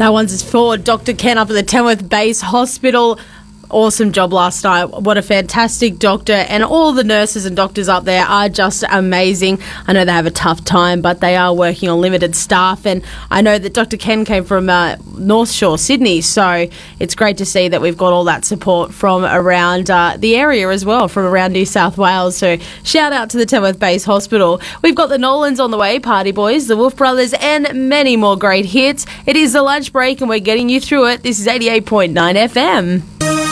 That one's for Dr. Ken up at the Tamworth Base Hospital. Awesome job last night. What a fantastic doctor, and all the nurses and doctors up there are just amazing. I know they have a tough time, but they are working on limited staff, and I know that Dr. Ken came from North Shore, Sydney, so it's great to see that we've got all that support from around the area as well, from around New South Wales. So shout out to the Tamworth Base Hospital. We've got the Nolans on the way, Party Boys, the Wolf Brothers, and many more great hits. It is the lunch break, and we're getting you through it. This is 88.9 FM.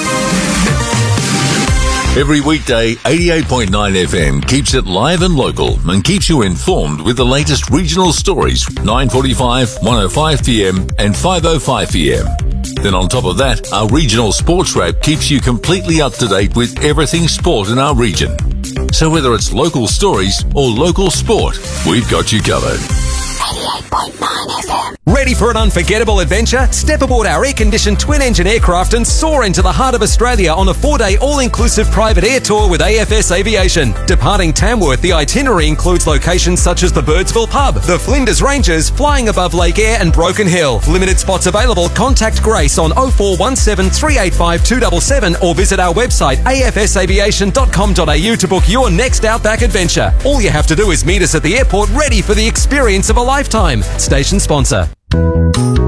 Every weekday, 88.9 FM keeps it live and local and keeps you informed with the latest regional stories, 9:45, 1:05 PM and 5:05 PM. Then on top of that, our regional sports wrap keeps you completely up to date with everything sport in our region. So whether it's local stories or local sport, we've got you covered. 88.9 FM. Ready for an unforgettable adventure? Step aboard our air-conditioned twin-engine aircraft and soar into the heart of Australia on a 4-day all-inclusive private air tour with AFS Aviation. Departing Tamworth, the itinerary includes locations such as the Birdsville Pub, the Flinders Ranges, flying above Lake Eyre and Broken Hill. Limited spots available. Contact Grace on 0417 385 277 or visit our website afsaviation.com.au to book your next Outback adventure. All you have to do is meet us at the airport, ready for the experience of a lifetime. Station sponsor.